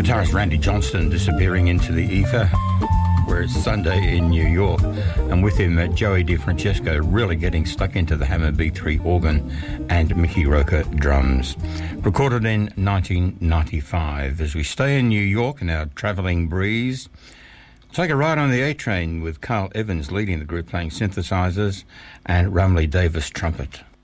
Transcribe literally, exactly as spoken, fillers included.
Guitarist Randy Johnston disappearing into the ether, where it's Sunday in New York, and with him uh, Joey DeFrancesco really getting stuck into the Hammer B three organ and Mickey Roker drums. Recorded in nineteen ninety-five. As we stay in New York in our travelling breeze, take a ride on the A-Train with Carl Evans leading the group playing synthesizers and Rumley Davis trumpet.